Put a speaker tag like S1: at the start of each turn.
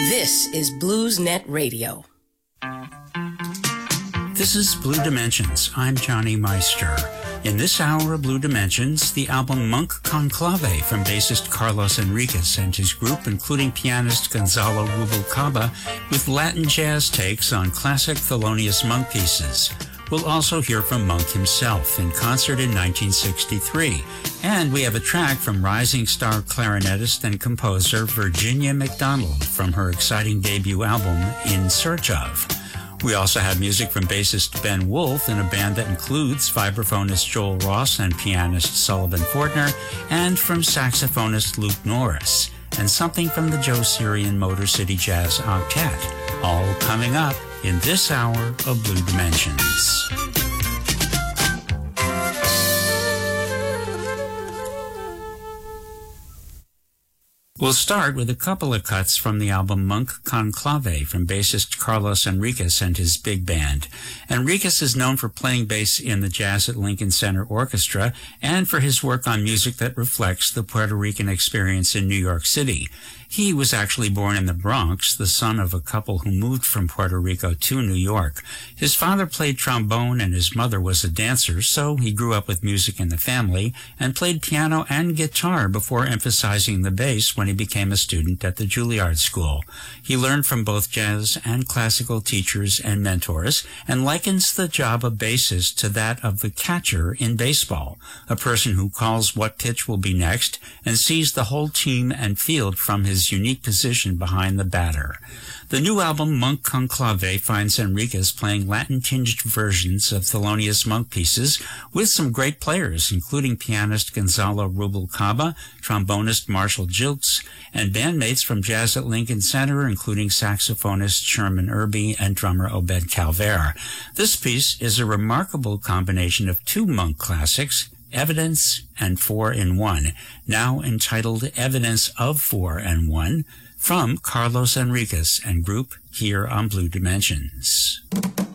S1: This is BluesNet Radio.
S2: This is Blue Dimensions. I'm Johnny Meister. In this hour of Blue Dimensions, the album Monk Conclave from bassist Carlos Enriquez and his group, including pianist Gonzalo Rubalcaba, with Latin jazz takes on classic Thelonious Monk pieces. We'll also hear from Monk himself in concert in 1963. And we have a track from rising star clarinetist and composer Virginia McDonald from her exciting debut album, In Search Of. We also have music from bassist Ben Wolf in a band that includes vibraphonist Joel Ross and pianist Sullivan Fortner, and from saxophonist Luke Norris, and something from the Joe Sirian Motor City Jazz Octet, all coming up in this hour of Blue Dimensions. We'll start with a couple of cuts from the album Monk Conclave from bassist Carlos Enriquez and his big band. Enriquez is known for playing bass in the Jazz at Lincoln Center Orchestra and for his work on music that reflects the Puerto Rican experience in New York City. He was actually born in the Bronx, the son of a couple who moved from Puerto Rico to New York. His father played trombone and his mother was a dancer, so he grew up with music in the family and played piano and guitar before emphasizing the bass when he became a student at the Juilliard School. He learned from both jazz and classical teachers and mentors and likens the job of bassist to that of the catcher in baseball, a person who calls what pitch will be next and sees the whole team and field from his unique position behind the batter. The new album, Monk Conclave, finds Enriquez playing Latin-tinged versions of Thelonious Monk pieces with some great players, including pianist Gonzalo Rubalcaba, trombonist Marshall Jilks, and bandmates from Jazz at Lincoln Center, including saxophonist Sherman Irby and drummer Obed Calvert. This piece is a remarkable combination of two Monk classics, Evidence and 4 in 1, now entitled Evidence of 4 and 1, from Carlos Enriquez and group here on Blue Dimensions.